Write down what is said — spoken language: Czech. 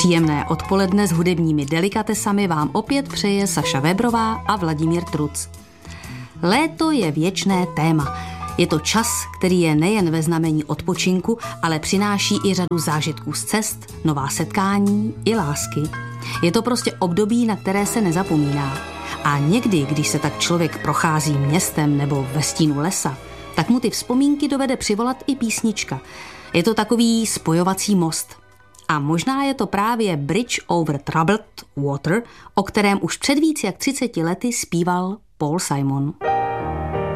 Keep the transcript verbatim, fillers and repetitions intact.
Příjemné odpoledne s hudebními delikatesami vám opět přeje Saša Vébrová a Vladimír Truc. Léto je věčné téma. Je to čas, který je nejen ve znamení odpočinku, ale přináší i řadu zážitků z cest, nová setkání i lásky. Je to prostě období, na které se nezapomíná. A někdy, když se tak člověk prochází městem nebo ve stínu lesa, tak mu ty vzpomínky dovede přivolat i písnička. Je to takový spojovací most. A možná je to právě Bridge over Troubled Water, o kterém už před víc jak třiceti lety zpíval Paul Simon.